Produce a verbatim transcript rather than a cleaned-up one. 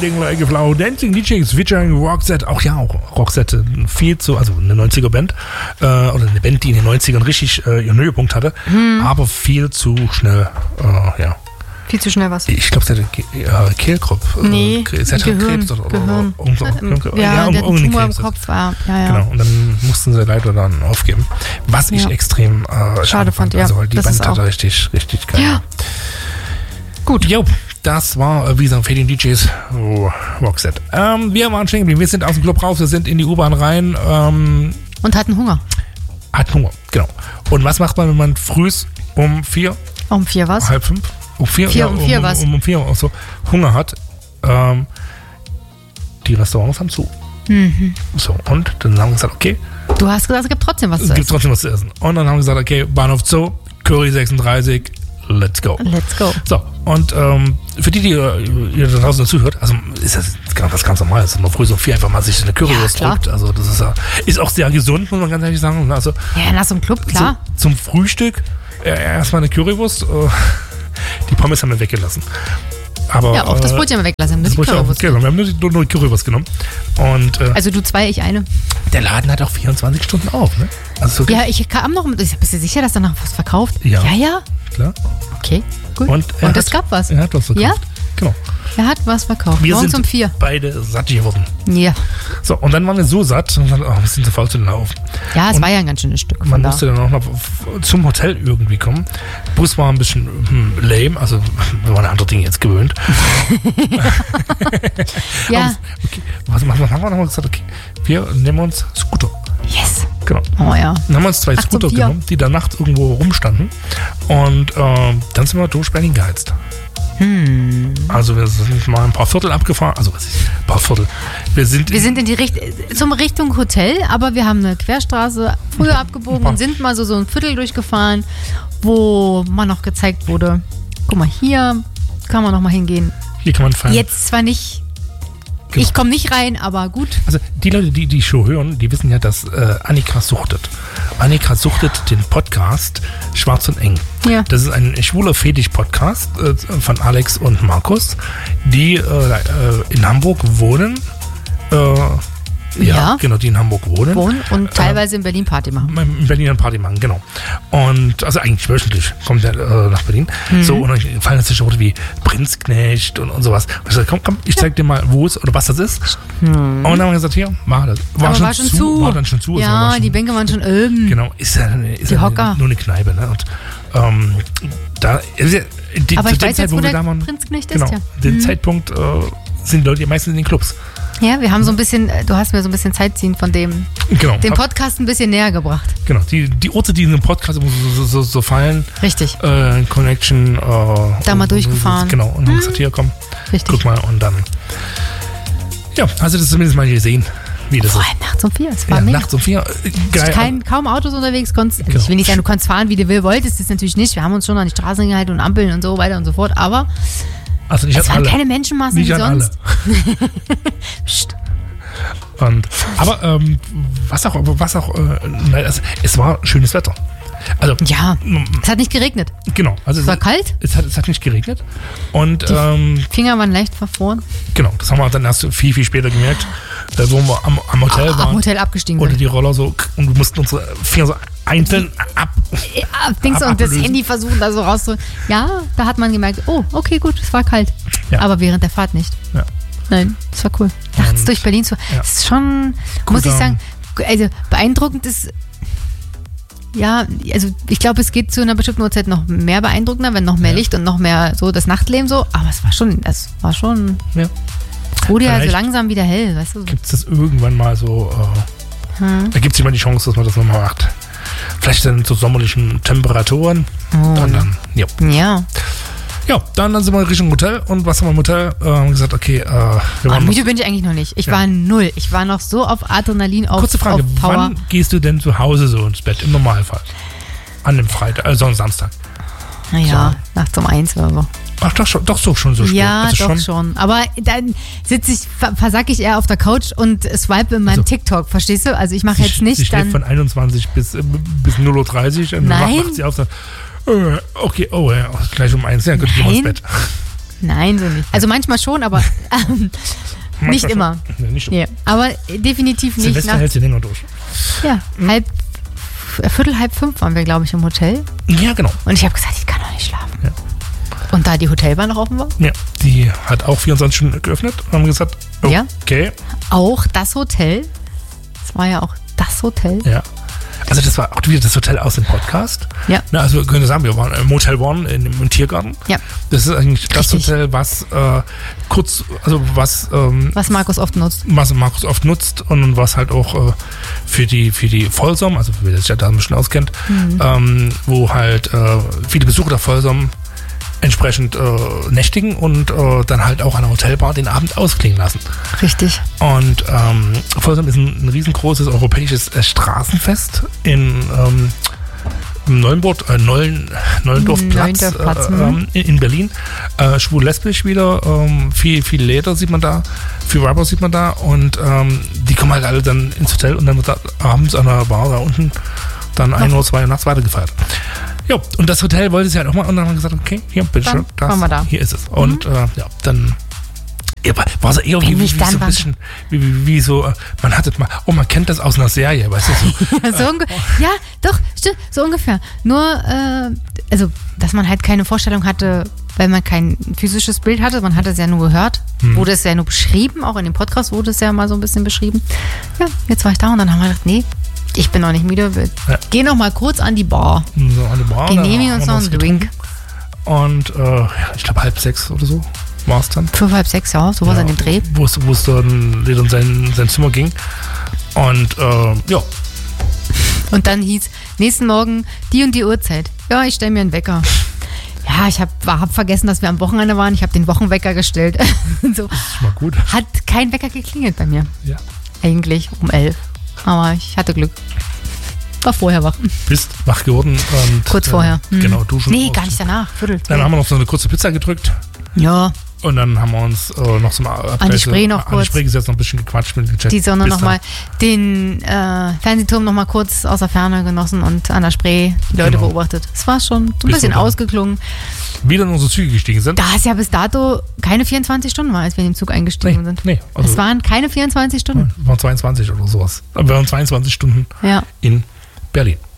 Fading Like a Flower, Dancing D Js featuring Roxette. Auch ja, auch Roxette, viel zu, also eine neunziger-Band, äh, oder eine Band, die in den neunzigern richtig äh, ihren Höhepunkt hatte, hm. aber viel zu schnell, äh, ja. Viel zu schnell was? Ich glaube, sie hatte äh, Kehlkopf. Nee, äh, sie hatte Gehirn, Krebs oder, Gehirn. Oder, oder, oder, ja, ja, um, der um Tumor Krebs im Kopf war, ja, ja. Genau, und dann mussten sie leider dann aufgeben. Was ja. ich extrem äh, schade, schade fand. Ja, also, weil die das Band hatte richtig, richtig geil. Ja. Gut. Jo, das war, äh, wie gesagt, Fading D Js, oh, Roxette. Ähm, wir waren stehen geblieben. Wir sind aus dem Club raus, wir sind in die U-Bahn rein. Ähm, und hatten Hunger. Hatten Hunger, genau. Und was macht man, wenn man frühs um vier? Um vier was? Halb fünf? Um vier, vier ja, um vier um, was? Um, um vier Uhr so Hunger hat. Ähm, die Restaurants haben zu. Mhm. So, und dann haben wir gesagt, okay. Du hast gesagt, es gibt trotzdem was zu essen. Es gibt trotzdem was zu essen. Und dann haben wir gesagt, okay, Bahnhof Zoo, Curry sechsunddreißig, let's go. Let's go. So, und ähm, für die, die ihr da draußen zuhört, also ist das was ganz Normales, dass man früh so viel einfach mal sich eine Currywurst ja, drückt. Also das ist, ja, ist auch sehr gesund, muss man ganz ehrlich sagen. Also, ja, nach so einem Club, klar. So, zum Frühstück äh, erstmal eine Currywurst. Äh, die Pommes haben wir weggelassen. Aber, ja, auch das Brötchen haben wir weglassen. Das Brötchen auch, genau, wir haben nur die, nur die Currywurst genommen. Und, äh, also du zwei, ich eine. Der Laden hat auch vierundzwanzig Stunden auf, ne? Also so ja, ich kam noch mit. Bist du sicher, dass er noch was verkauft? Ja. Ja, ja. Klar. Okay, gut. Und, Und es gab was. Er hat was verkauft. Ja? Genau. Er hat was verkauft. Wir Morgens sind um vier. beide satt geworden. Ja. So, und dann waren wir so satt und dann, oh, wir sind zu faul zu laufen. Ja, es und war ja ein ganz schönes Stück. Man da. musste dann auch noch zum Hotel irgendwie kommen. Bus war ein bisschen hm, lame, also wir waren an andere Dinge jetzt gewöhnt. ja. Okay, was, was, was haben wir nochmal gesagt? Okay, wir nehmen uns Scooter. Yes. Genau. Oh ja. Dann haben wir uns zwei Acht Scooter zum Vier. genommen, die da nachts irgendwo rumstanden. Und äh, dann sind wir durch Berlin geheizt. Hm. Also wir sind mal ein paar Viertel abgefahren. Also was ist ein paar Viertel? Wir sind, wir sind in die Richt- zum Richtung Hotel, aber wir haben eine Querstraße früher abgebogen und sind mal so, so ein Viertel durchgefahren, wo man noch gezeigt wurde, guck mal, hier kann man noch mal hingehen. Hier kann man feiern. Jetzt zwar nicht, genau. Ich komme nicht rein, aber gut. Also die Leute, die die Show hören, die wissen ja, dass äh, Annika suchtet. Annika suchtet den Podcast Schwarz und Eng. Ja. Das ist ein schwuler Fetisch-Podcast äh, von Alex und Markus, die äh, in Hamburg wohnen. Äh, ja, ja, genau, die in Hamburg wohnen. Wohnen und teilweise äh, in Berlin Party machen. In Berlin eine Party machen, genau. Und, also eigentlich wöchentlich kommt er äh, nach Berlin. Mhm. So, und dann fallen jetzt Worte wie Prinzknecht und, und sowas. Ich sag, komm, komm, ich zeig dir mal, wo es oder was das ist. Mhm. Und dann haben wir gesagt, hier, mach das. War, Aber schon, war schon zu, zu. War dann schon zu. Ja, war schon, die Bänke waren schon oben. Genau, ist ja, ist die ja Hocker. nur eine Kneipe, ne? Und ähm, da, ist ja, die, aber zu ich dem weiß Zeitpunkt, jetzt, wo der da waren, Prinzknecht genau, ist, ja. Den Mhm. Zeitpunkt äh, sind die Leute meistens in den Clubs. Ja, wir haben so ein bisschen, du hast mir so ein bisschen Zeitziehen von dem, genau, dem Podcast ein bisschen näher gebracht. Genau, die, die Orte, die in dem Podcast immer so, so, so fallen. Richtig. Äh, Connection. Äh, da mal durchgefahren. Genau, und dann hm. gesagt, hier, komm, Richtig. guck mal und dann. Ja, hast du das zumindest mal gesehen, wie das Vor ist. allem nachts um vier, es war ja, mega. nachts um vier, äh, geil. Kein, kaum Autos unterwegs, konntest, genau. Ich will nicht sagen, du konntest fahren, wie du will, wolltest, das natürlich nicht. Wir haben uns schon an die Straßen gehalten und Ampeln und so weiter und so fort, aber also nicht es waren alle. keine Menschenmassen nicht wie an sonst. Psst. Und, aber ähm, was auch, was auch, äh, nein, es, es war schönes Wetter. Also, ja, es hat nicht geregnet. Genau. Also es war kalt. Es hat, es hat nicht geregnet. Und, die ähm, Finger waren leicht verfroren. Genau, das haben wir dann erst viel, viel später gemerkt, äh, wo wir am, am Hotel Ach, waren. Am Hotel abgestiegen Oder sind. die Roller so, und wir mussten unsere Finger so einzeln ab. Ja, Dings ab, und das ablösen. Handy versuchen, da so rauszuholen. Ja, da hat man gemerkt, oh, okay, gut, es war kalt. Ja. Aber während der Fahrt nicht. Ja. Nein, das war cool. Nachts Und, durch Berlin zu. ja. Das ist schon, Gut, muss ich ähm, sagen, also beeindruckend ist. Ja, also ich glaube, es geht zu einer bestimmten Uhrzeit noch mehr beeindruckender, wenn noch mehr Ja. Licht und noch mehr so das Nachtleben so. Aber es war schon, es war schon. Ja. Wurde ja so Vielleicht langsam wieder hell, weißt du? Gibt es das irgendwann mal so, äh, Hm. da gibt es immer die Chance, dass man das nochmal macht. Vielleicht dann zu sommerlichen Temperaturen. Oh. Und dann, ja. Ja. Ja, dann, dann sind wir Richtung Hotel. Und was haben wir im Hotel? Äh, haben gesagt, okay, äh, wir Oh, waren müde noch, bin ich eigentlich noch nicht. Ich Ja. war null. Ich war noch so auf Adrenalin, auf, kurze Frage, auf Power. wann gehst du denn zu Hause so ins Bett im Normalfall? An dem Freitag, also am Samstag. Naja, So. nachts um eins oder so. Ach, doch, schon, doch so schon so spät. Ja, also doch schon. schon. Aber dann sitze ich, ver- versacke ich eher auf der Couch und swipe in meinem Also, TikTok, verstehst du? Also ich mache Sie, jetzt nicht sie schläft dann... von einundzwanzig bis, äh, bis null Uhr dreißig und dann Nein. wacht sie auf und sagt, äh, okay, oh ja, gleich um eins, ja, gut, ich geh mal ins Nein. Bett. Nein, so nicht. Also manchmal schon, aber ähm, nicht Manchmal immer. schon. Nee, nicht immer. Nee, aber definitiv nicht. Silvester Nach, hält sie länger durch. ja, halb, Viertel, halb fünf waren wir, glaube ich, im Hotel. Ja, genau. Und ich habe gesagt, ich kann doch nicht schlafen. Ja. Und da die Hotelbar noch offen war? Ja, die hat auch vierundzwanzig Stunden geöffnet und haben gesagt, Ja. okay. Auch das Hotel. Das war ja auch das Hotel. Ja. Also das war auch wieder das Hotel aus dem Podcast. Ja. Na, also wir können sagen, wir waren im Motel One in, im Tiergarten. Ja. Das ist eigentlich das Richtig. Hotel, was äh, kurz, also was, ähm, Was Markus oft nutzt. was Markus oft nutzt und was halt auch äh, für die für die Vollsommer, also wer sich ja da ein bisschen auskennt, Mhm. ähm, wo halt äh, viele Besucher der Vollsommer entsprechend äh, nächtigen und äh, dann halt auch an der Hotelbar den Abend ausklingen lassen. Richtig. Und ähm, Folsom ist ein, ein riesengroßes europäisches äh, Straßenfest in ähm, im Neuenburg, äh, Neulen, Neulendorfplatz Neuendorfplatz, äh, ähm, in, in Berlin. Äh, schwul-lesbisch wieder, ähm, viel, viel Leder sieht man da, viel Rapper sieht man da und ähm, die kommen halt alle dann ins Hotel und dann wird da abends an der Bar da unten dann ein oder zwei Uhr nachts weitergefeiert. Ja, und das Hotel wollte sie halt auch mal und dann haben wir gesagt, okay, hier, bitteschön, Dann fahren wir da. hier ist es. Und äh, ja, dann ja, war- war so eher wie, Wenn wie, ich wie dann so ein was- bisschen, wie, wie, wie so, äh, man hat es mal, oh, man kennt das aus einer Serie, weißt du, so, Ja, so unge- ja, doch, stimmt, so ungefähr. Nur, äh, also, dass man halt keine Vorstellung hatte, weil man kein physisches Bild hatte, man hatte es ja nur gehört, Hm. wurde es ja nur beschrieben, auch in dem Podcast wurde es ja mal so ein bisschen beschrieben. Ja, jetzt war ich da und dann haben wir gedacht, nee, ich bin noch nicht müde, wir Ja. gehen noch mal kurz an die Bar, so an der Bar. da genehmigen haben uns wir noch einen getrunken. Drink. Und äh, ja, ich glaube halb sechs oder so war es dann. Fünf, halb sechs, ja, sowas Ja, an dem Dreh. Wo es, wo es dann wieder in sein, sein Zimmer ging. Und äh, ja, Und dann hieß, nächsten Morgen die und die Uhrzeit. Ja, ich stelle mir einen Wecker. Ja, ich habe hab vergessen, dass wir am Wochenende waren. Ich habe den Wochenwecker gestellt. so. ist mal gut. Hat kein Wecker geklingelt bei mir. Ja. Eigentlich um elf. Aber ich hatte Glück. War vorher wach. Bist wach geworden. Und, Kurz äh, vorher. Hm. Genau, duschen. Nee, aus- gar nicht danach. Viertel Dann zwölf. haben wir noch so eine kurze Pizza gedrückt. Ja, Und dann haben wir uns äh, noch so mal An die Spree noch an die kurz. Spree gesetzt, noch ein bisschen gequatscht mit gecheckt. die Sonne bis nochmal, den äh, Fernsehturm nochmal kurz aus der Ferne genossen und an der Spree die Leute Genau. beobachtet. Es war schon so ein Bis bisschen wir dann- ausgeklungen. dann wieder in unsere Züge gestiegen sind. Da es ja bis dato keine vierundzwanzig Stunden war, als wir in den Zug eingestiegen sind. nee, also Es waren keine vierundzwanzig Stunden. waren zweiundzwanzig oder sowas. Aber wir waren zweiundzwanzig Stunden Ja. in Berlin.